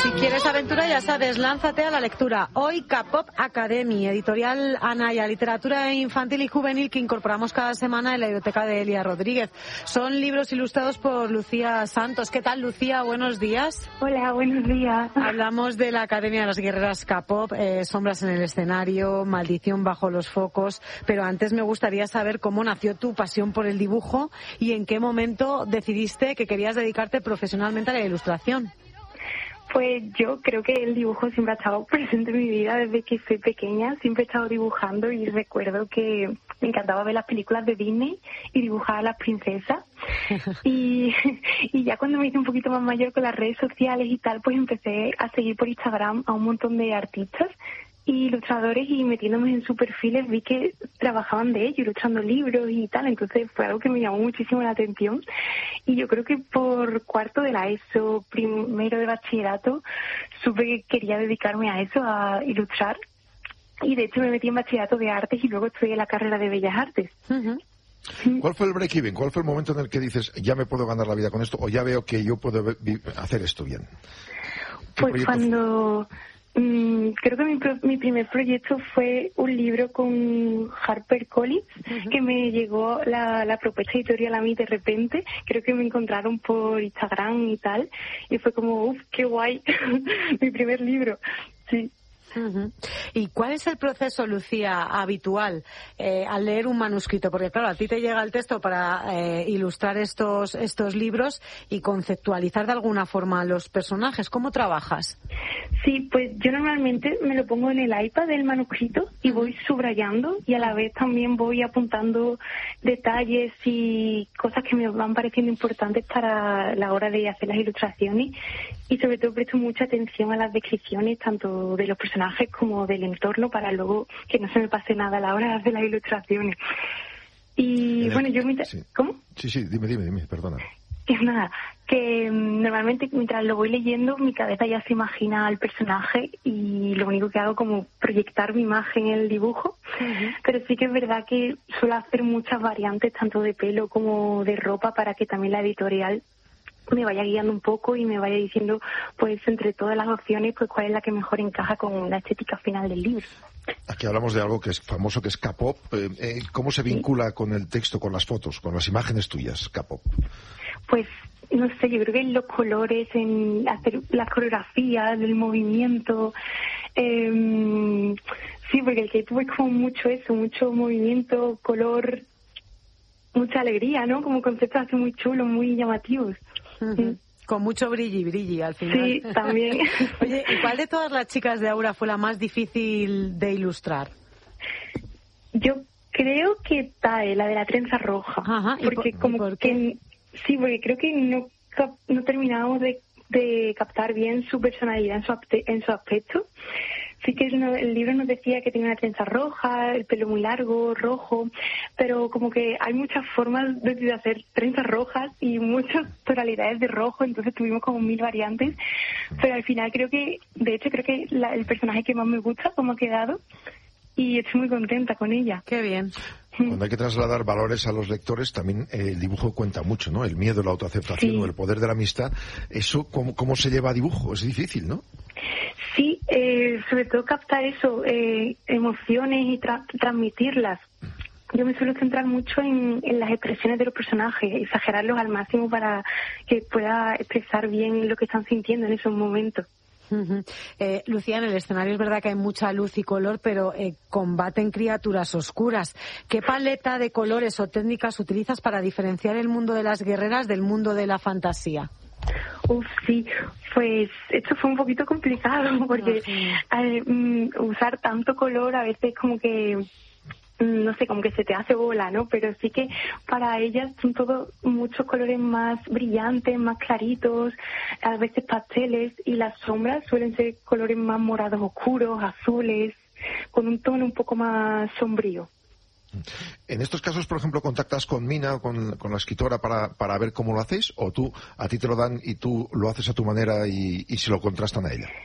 Si quieres aventura, ya sabes, lánzate a la lectura. Hoy K-Pop Academy, editorial Anaya, literatura infantil y juvenil que incorporamos cada semana en la biblioteca de Elia Rodríguez. Son libros ilustrados por Lucía Santos. ¿Qué tal, Lucía? Buenos días. Hola, buenos días. Hablamos de la Academia de las Guerreras K-Pop, Sombras en el escenario, Maldición bajo los focos, pero antes me gustaría saber cómo nació tu pasión por el dibujo y en qué momento decidiste que querías dedicarte profesionalmente a la ilustración. Pues yo creo que el dibujo siempre ha estado presente en mi vida desde que soy pequeña. Siempre he estado dibujando y recuerdo que me encantaba ver las películas de Disney y dibujar a las princesas. Y ya cuando me hice un poquito más mayor con las redes sociales y tal, pues empecé a seguir por Instagram a un montón de artistas y ilustradores, y metiéndome en sus perfiles vi que trabajaban de ello, ilustrando libros y tal. Entonces fue algo que me llamó muchísimo la atención, y yo creo que por cuarto de la ESO, primero de bachillerato, supe que quería dedicarme a eso, a ilustrar, y de hecho me metí en bachillerato de artes y luego estudié la carrera de bellas artes. Uh-huh. ¿Cuál fue el break-even? ¿Cuál fue el momento en el que dices, ya me puedo ganar la vida con esto, o ya veo que yo puedo hacer esto bien? Pues cuando... creo que mi primer proyecto fue un libro con HarperCollins, uh-huh, que me llegó la propuesta editorial a mí de repente. Creo que me encontraron por Instagram y tal, y fue como, uff, qué guay, mi primer libro, sí. Uh-huh. ¿Y cuál es el proceso, Lucía, habitual al leer un manuscrito? Porque claro, a ti te llega el texto para ilustrar estos libros y conceptualizar de alguna forma los personajes. ¿Cómo trabajas? Sí, pues yo normalmente me lo pongo en el iPad del manuscrito y voy subrayando, y a la vez también voy apuntando detalles y cosas que me van pareciendo importantes para la hora de hacer las ilustraciones, y sobre todo presto mucha atención a las descripciones tanto de los personajes como del entorno, para luego que no se me pase nada a la hora de hacer las ilustraciones. Y bueno, yo... Sí. ¿Cómo? Sí, dime, perdona. Es nada, que normalmente mientras lo voy leyendo mi cabeza ya se imagina al personaje y lo único que hago como proyectar mi imagen en el dibujo. Uh-huh. Pero sí que es verdad que suelo hacer muchas variantes tanto de pelo como de ropa para que también la editorial me vaya guiando un poco y me vaya diciendo, pues entre todas las opciones, pues cuál es la que mejor encaja con la estética final del libro. Aquí hablamos de algo que es famoso, que es K-Pop. ¿Cómo se vincula con el texto, con las fotos, con las imágenes tuyas, K-Pop? Pues no sé, yo creo que en los colores, en hacer las coreografías, el movimiento, sí, porque el K-Pop es como mucho eso, mucho movimiento, color, mucha alegría, ¿no? Como conceptos así muy chulos, muy llamativos. Uh-huh. Con mucho brilli al final. Sí, también. Oye, ¿y cuál de todas las chicas de Aura fue la más difícil de ilustrar? Yo creo que Tae, la de la trenza roja. Ajá, porque ¿por qué? Sí, porque creo que no terminábamos de captar bien su personalidad en su aspecto. Sí que el libro nos decía que tenía una trenza roja, el pelo muy largo, rojo, pero como que hay muchas formas de hacer trenzas rojas y muchas tonalidades de rojo, entonces tuvimos como 1000 variantes, pero al final creo que el personaje que más me gusta, cómo ha quedado, y estoy muy contenta con ella. Qué bien. Cuando hay que trasladar valores a los lectores, también el dibujo cuenta mucho, ¿no? El miedo, la autoaceptación, sí, o el poder de la amistad. Eso, ¿cómo se lleva a dibujo? Es difícil, ¿no? Sí, sobre todo captar eso, emociones y transmitirlas. Yo me suelo centrar mucho en las expresiones de los personajes, exagerarlos al máximo para que pueda expresar bien lo que están sintiendo en esos momentos. Uh-huh. Lucía, en el escenario es verdad que hay mucha luz y color, pero combaten criaturas oscuras. ¿Qué paleta de colores o técnicas utilizas para diferenciar el mundo de las guerreras del mundo de la fantasía? Sí, pues esto fue un poquito complicado porque usar tanto color a veces como que no sé, como que se te hace bola, ¿no? Pero sí que para ellas son todos muchos colores más brillantes, más claritos, a veces pasteles, y las sombras suelen ser colores más morados oscuros, azules, con un tono un poco más sombrío. En estos casos, por ejemplo, ¿contactas con Mina, con la escritora, para ver cómo lo hacéis? ¿O a ti te lo dan y tú lo haces a tu manera y se lo contrastan a ella?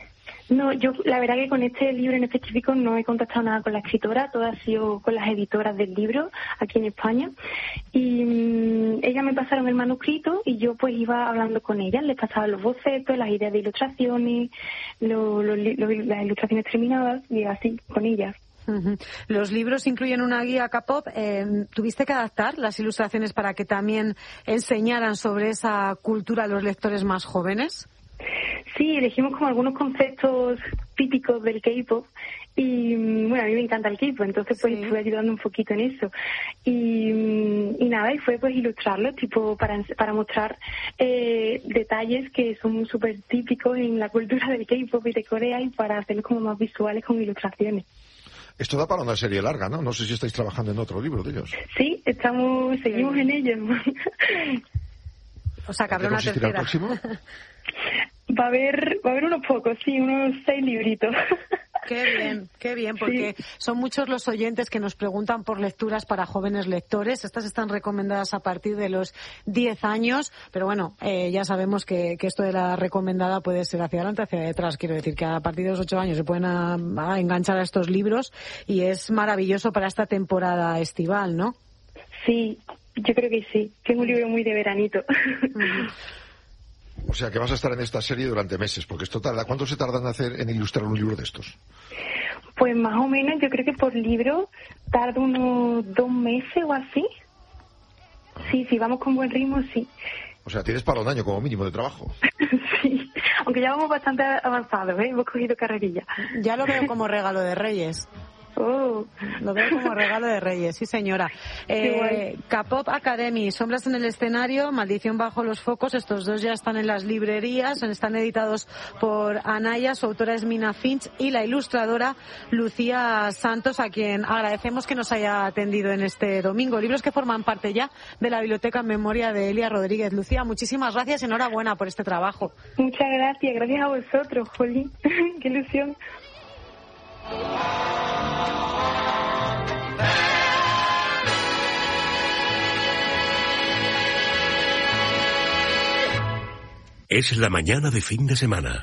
No, yo la verdad que con este libro en específico no he contactado nada con la escritora, todo ha sido con las editoras del libro aquí en España, y ellas me pasaron el manuscrito y yo pues iba hablando con ellas, les pasaba los bocetos, las ideas de ilustraciones, las ilustraciones terminadas y así con ellas. Los libros incluyen una guía K-pop. ¿Tuviste que adaptar las ilustraciones para que también enseñaran sobre esa cultura a los lectores más jóvenes? Sí, elegimos como algunos conceptos típicos del K-pop y bueno, a mí me encanta el K-pop, entonces pues estuve ayudando un poquito en eso y nada, y fue pues ilustrarlos tipo para mostrar detalles que son súper típicos en la cultura del K-pop y de Corea y para hacerlos como más visuales con ilustraciones. Esto da para una serie larga, ¿no? No sé si estáis trabajando en otro libro de ellos. Sí, seguimos en ello. O sea, que habrá una tercera. ¿El próximo? Va a haber unos pocos, sí, unos 6 libritos. Qué bien, porque son muchos los oyentes que nos preguntan por lecturas para jóvenes lectores. Estas están recomendadas a partir de los 10 años, pero bueno, ya sabemos que esto de la recomendada puede ser hacia adelante, hacia detrás. Quiero decir que a partir de los 8 años se pueden enganchar a estos libros y es maravilloso para esta temporada estival, ¿no? Sí, yo creo que sí, que es un libro muy de veranito. O sea, que vas a estar en esta serie durante meses, porque esto tarda. ¿Cuánto se tarda en ilustrar un libro de estos? Pues más o menos, yo creo que por libro tarda unos 2 meses o así. Sí, si vamos con buen ritmo, sí. O sea, tienes para un año como mínimo de trabajo. Sí, aunque ya vamos bastante avanzados, hemos cogido carrerilla. Ya lo veo como regalo de Reyes. Oh. Lo veo como regalo de Reyes, sí señora. K-pop Academy, Sombras en el escenario, Maldición bajo los focos, estos dos ya están en las librerías, están editados por Anaya, su autora es Mina Finch y la ilustradora Lucía Santos, a quien agradecemos que nos haya atendido en este domingo. Libros que forman parte ya de la biblioteca en memoria de Elia Rodríguez. Lucía, muchísimas gracias, enhorabuena por este trabajo. Muchas gracias a vosotros, Jolín, qué ilusión. Es la mañana de fin de semana.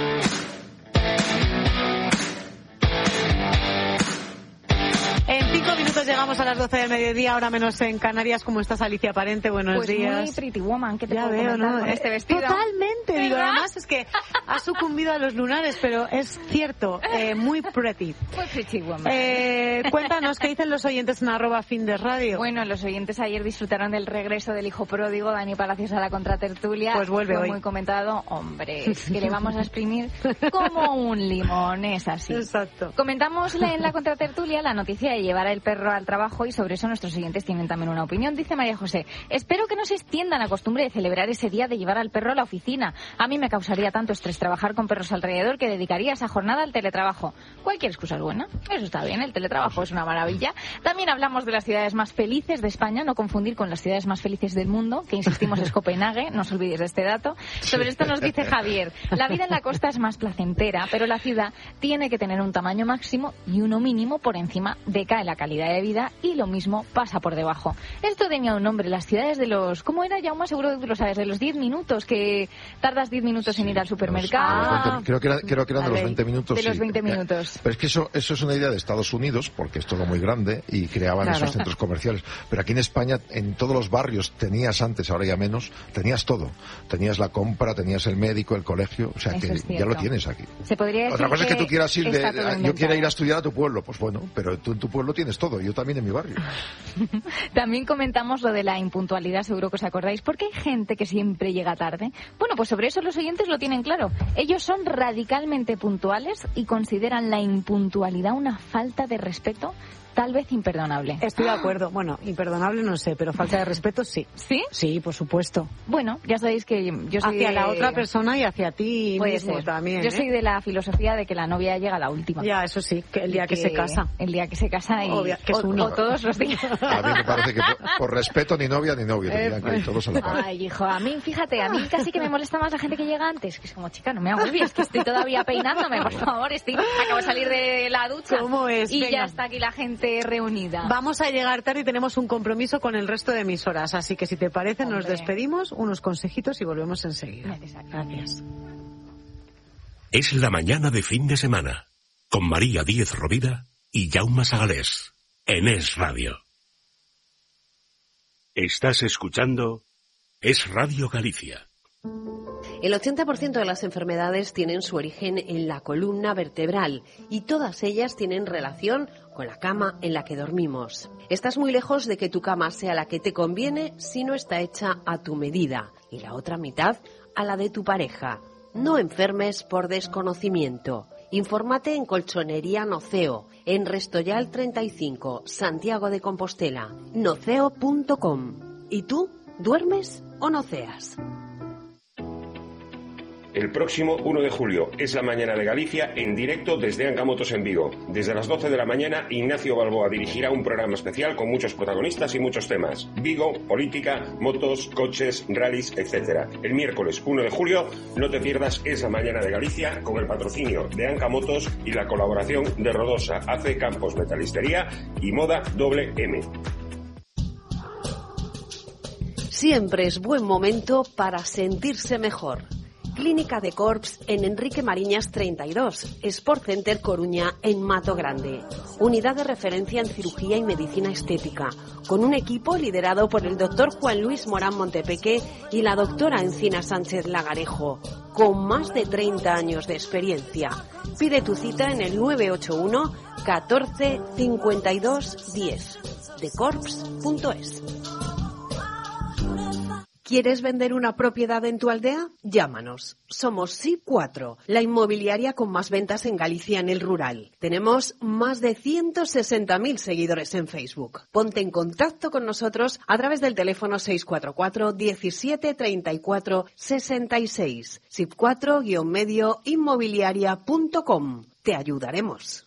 En 5 minutos llegamos a las 12 del mediodía, ahora menos en Canarias. ¿Cómo estás, Alicia Parente? Buenos días. Pues muy Pretty Woman, ¿qué te ya puedo veo, comentar ¿no? con este vestido? Totalmente, digo, ¿verdad? además es que ha sucumbido a los lunares, pero es cierto, muy pretty. Muy Pretty Woman. Cuéntanos, ¿qué dicen los oyentes en @FinDesRadio? Bueno, los oyentes ayer disfrutaron del regreso del hijo pródigo, Dani Palacios, a la contratertulia. Pues vuelve Fue hoy. Muy comentado. Hombre, es que le vamos a exprimir como un limón, es así. Exacto. Comentamos en la contratertulia la noticia de llevar el perro al trabajo y sobre eso nuestros oyentes tienen también una opinión. Dice María José: espero que no se extienda la costumbre de celebrar ese día de llevar al perro a la oficina. A mí me causaría tanto estrés trabajar con perros alrededor que dedicaría esa jornada al teletrabajo. Cualquier excusa es buena. Eso está bien, el teletrabajo es una maravilla. También hablamos de las ciudades más felices de España, no confundir con las ciudades más felices del mundo, que insistimos es Copenhague, no os olvidéis de este dato. Sobre esto nos dice Javier: la vida en la costa es más placentera, pero la ciudad tiene que tener un tamaño máximo y uno mínimo. Por encima decae la calidad de vida y lo mismo pasa por debajo. Esto tenía un nombre, las ciudades de los... ¿Cómo era, Jaume? Seguro que tú lo sabes, de los 10 minutos, que tardas 10 minutos en ir al supermercado. Creo que eran de los 20 minutos. De los 20 minutos. Pero es que eso es una idea de Estados Unidos, porque es todo muy grande y creaban esos centros comerciales. Pero aquí en España, en todos los barrios, tenías antes, ahora ya menos, tenías todo. Tenías la compra, tenías el médico, el colegio, o sea Eso que ya lo tienes aquí. Se podría decir. Otra cosa es que tú quieras ir yo quiero ir a estudiar a tu pueblo, pues bueno, pero tú en tu pueblo tienes todo, yo también en mi barrio. También comentamos lo de la impuntualidad, seguro que os acordáis, porque hay gente que siempre llega tarde. Bueno, pues sobre eso los oyentes lo tienen claro. Ellos son radicalmente puntuales y consideran la impuntualidad una falta de respeto, tal vez imperdonable. Estoy de acuerdo. Bueno, imperdonable no sé, pero falta de respeto sí. ¿Sí? Sí, por supuesto. Bueno, ya sabéis que yo soy hacia la otra persona y hacia ti mismo también. Yo soy de la filosofía de que la novia llega a la última. Ya, eso sí, que el día que se casa. El día que se casa y que es uno. O todos los días. A mí me parece que por respeto ni novia ni novio, tendrían que ir todos a la par. Ay, hijo, a mí, fíjate, a mí casi que me molesta más la gente que llega antes. Que es como, chica, no me agobies, que estoy todavía peinándome, por favor, acabo de salir de la ducha. ¿Cómo es? Y Venga. ya está aquí la gente reunida. Vamos a llegar tarde y tenemos un compromiso con el resto de emisoras, así que si te parece nos despedimos, unos consejitos y volvemos enseguida. Necesario. Gracias. Es la mañana de fin de semana, con María Díez Rovira y Jaume Sagalés, en Es Radio. Estás escuchando Es Radio Galicia. El 80% de las enfermedades tienen su origen en la columna vertebral y todas ellas tienen relación con la cama en la que dormimos. Estás muy lejos de que tu cama sea la que te conviene si no está hecha a tu medida y la otra mitad a la de tu pareja. No enfermes por desconocimiento. Infórmate en Colchonería Noceo, en Restoyal 35, Santiago de Compostela, noceo.com. ¿Y tú? ¿Duermes o noceas? El próximo 1 de julio es la Mañana de Galicia en directo desde Ancamotos en Vigo. Desde las 12 de la mañana, Ignacio Balboa dirigirá un programa especial con muchos protagonistas y muchos temas. Vigo, política, motos, coches, rallies, etc. El miércoles 1 de julio, no te pierdas Es la Mañana de Galicia con el patrocinio de Ancamotos y la colaboración de Rodosa, AC Campos Metalistería y Moda M. Siempre es buen momento para sentirse mejor. Clínica de Corps en Enrique Mariñas 32, Sport Center Coruña en Mato Grande. Unidad de referencia en cirugía y medicina estética, con un equipo liderado por el doctor Juan Luis Morán Montepeque y la doctora Encina Sánchez Lagarejo, con más de 30 años de experiencia. Pide tu cita en el 981 14 52 10, decorps.es. ¿Quieres vender una propiedad en tu aldea? Llámanos. Somos SIP4, la inmobiliaria con más ventas en Galicia en el rural. Tenemos más de 160.000 seguidores en Facebook. Ponte en contacto con nosotros a través del teléfono 644 17 34 66. SIP4-inmobiliaria.com. Te ayudaremos.